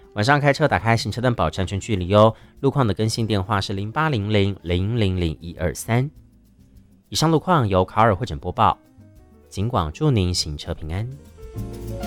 晚上开车打开行车灯保持安全距离哦。路况的更新电话是0800000123。以上路况由卡尔会诊播报，警广祝您行车平安。